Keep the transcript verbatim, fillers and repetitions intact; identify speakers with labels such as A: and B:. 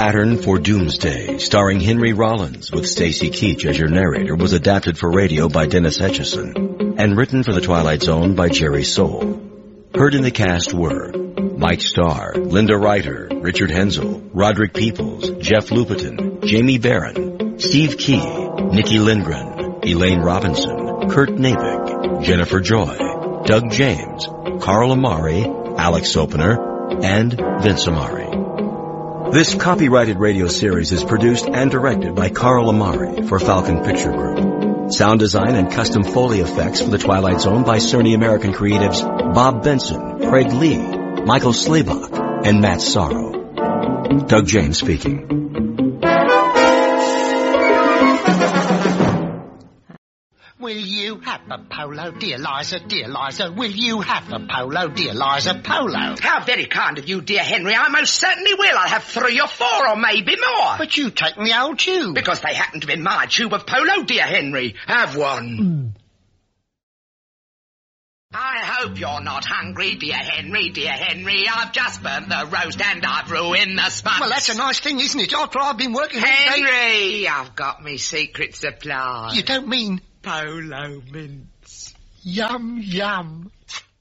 A: Pattern for Doomsday, starring Henry Rollins with Stacy Keach as your narrator, was adapted for radio by Dennis Etchison and written for The Twilight Zone by Jerry Soule. Heard in the cast were Mike Starr, Linda Ryder, Richard Hensel, Roderick Peoples, Jeff Lupetin, Jamie Barron, Steve Key, Nikki Lindgren, Elaine Robinson, Kurt Navik, Jennifer Joy, Doug James, Carl Amari, Alex Sopener, and Vince Amari. This copyrighted radio series is produced and directed by Carl Amari for Falcon Picture Group. Sound design and custom Foley effects for The Twilight Zone by Cerny American creatives Bob Benson, Craig Lee, Michael Slaybach, and Matt Sorrow. Doug James speaking.
B: Will you have a polo, dear Liza, dear Liza? Will you have a polo, dear Liza, polo?
C: How very kind of you, dear Henry. I most certainly will. I'll have three or four or maybe more.
B: But you take the old tube.
C: Because they happen to be my tube of polo, dear Henry. Have one.
B: Mm.
C: I hope you're not hungry, dear Henry, dear Henry. I've just burnt the roast and I've ruined the sponge.
B: Well, that's a nice thing, isn't it? After I've been working...
C: Henry, I've got me secret supply.
B: You don't mean...
C: Polo mints.
B: Yum, yum.